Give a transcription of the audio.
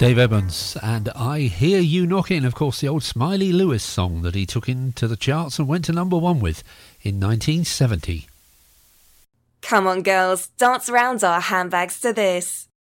Dave Evans and I Hear You Knocking, of course, the old Smiley Lewis song that he took into the charts and went to number one with in 1970. Come on, girls, dance around our handbags to this.